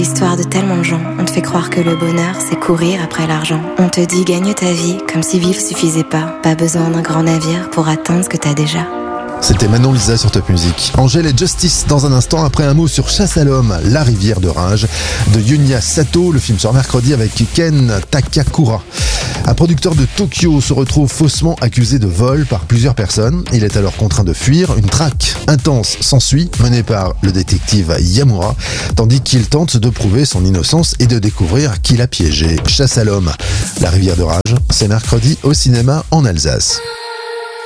l'histoire de tellement de gens. On te fait croire que le bonheur, c'est courir après l'argent. On te dit gagne ta vie, comme si vivre suffisait pas. Pas besoin d'un grand navire pour atteindre ce que t'as déjà. C'était Manon Lisa sur Top Music. Angèle et Justice dans un instant, après un mot sur Chasse à l'homme, La rivière de rage de Yunya Sato. Le film sort mercredi avec Ken Takakura. Un producteur de Tokyo se retrouve faussement accusé de vol par plusieurs personnes. Il est alors contraint de fuir. Une traque intense s'ensuit, menée par le détective Yamura, tandis qu'il tente de prouver son innocence et de découvrir qui l'a piégé. Chasse à l'homme, La rivière de rage, c'est mercredi au cinéma en Alsace.